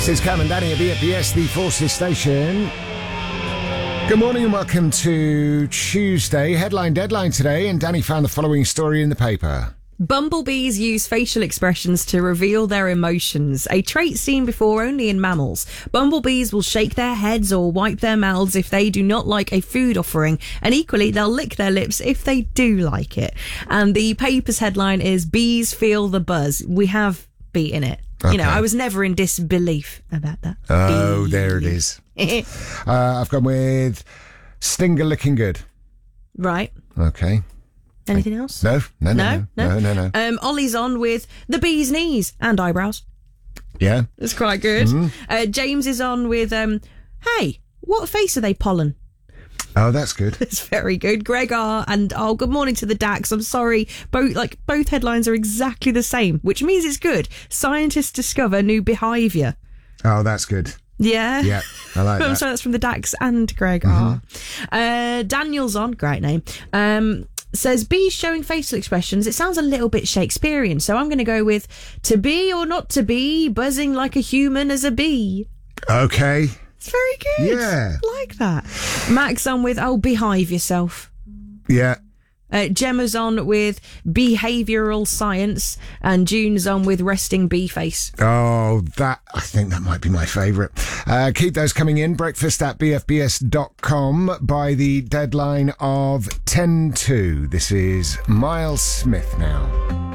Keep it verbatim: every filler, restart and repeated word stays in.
This is Cam and Danny at B F B S, the Forces Station. Good morning and welcome to Tuesday. Headline deadline today, and Danny found the following story in the paper. Bumblebees use facial expressions to reveal their emotions, a trait seen before only in mammals. Bumblebees will shake their heads or wipe their mouths if they do not like a food offering, and equally they'll lick their lips if they do like it. And the paper's headline is Bees Feel the Buzz. We have bee in it. Okay. You know, I was never in disbelief about that. Oh, bee. There it is. uh, I've gone with Stinger looking good. Right. Okay. Anything else? No, no, no, no, no, no, no. no. Um, Ollie's on with the bee's knees and eyebrows. Yeah. It's quite good. Mm-hmm. Uh, James is on with, um, hey, what face are they pollen? Oh, that's good. It's very good. Greg R. and, oh, good morning to the Dax. I'm sorry. Both, like, both headlines are exactly the same, which means it's good. Scientists discover new behaviour. Oh, that's good. Yeah. Yeah, I like that. I'm sorry, that's from the Dax and Greg R. Mm-hmm. Uh, Daniel's on, great name. Um, says, bees showing facial expressions. It sounds a little bit Shakespearean, so I'm going to go with to be or not to be, buzzing like a human as a bee. Okay. It's very good. Yeah. I like that. Max on with, oh, behave yourself. Yeah. Uh, Gemma's on with behavioural science, and June's on with resting bee face. Oh, that, I think that might be my favourite. Uh, keep those coming in. Breakfast at b f b s dot com by the deadline of ten to. This is Miles Smith now.